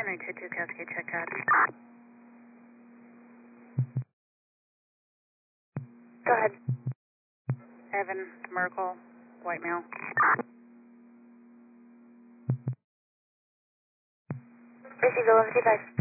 722 Cascade, check out. Go ahead. Evan, Merkel, white male. Receive 1155.